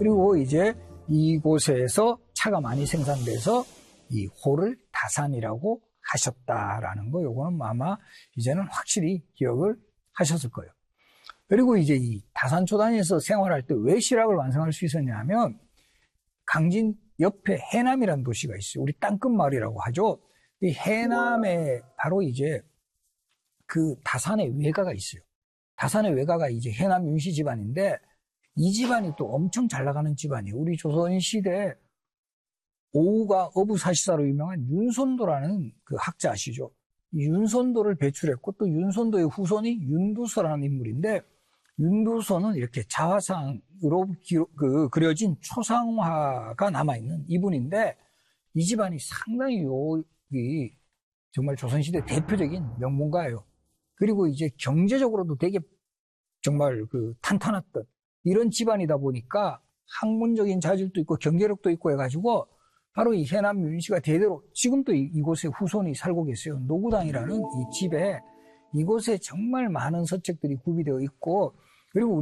그리고 이제 이곳에서 차가 많이 생산돼서 이 호를 다산이라고 하셨다라는 거, 요거는 아마 이제는 확실히 기억을 하셨을 거예요. 그리고 이제 이 다산초단에서 생활할 때 왜 실학을 완성할 수 있었냐면, 강진 옆에 해남이라는 도시가 있어요. 우리 땅끝 마을이라고 하죠. 이 해남에 바로 이제 그 다산의 외가가 있어요. 다산의 외가가 이제 해남 윤씨 집안인데, 이 집안이 또 엄청 잘 나가는 집안이에요. 우리 조선시대 오우가 어부사시사로 유명한 윤손도라는 그 학자 아시죠? 이 윤손도를 배출했고, 또 윤손도의 후손이 윤두서라는 인물인데, 윤두서는 이렇게 자화상으로 그려진 초상화가 남아있는 이분인데, 이 집안이 상당히 여기 정말 조선시대 대표적인 명문가예요. 그리고 이제 경제적으로도 되게 정말 그 탄탄했던 이런 집안이다 보니까 학문적인 자질도 있고 경제력도 있고 해가지고 바로 이 해남 윤씨가 대대로 지금도 이곳에 후손이 살고 계세요. 노구당이라는 이 집에 이곳에 정말 많은 서책들이 구비되어 있고, 그리고 우리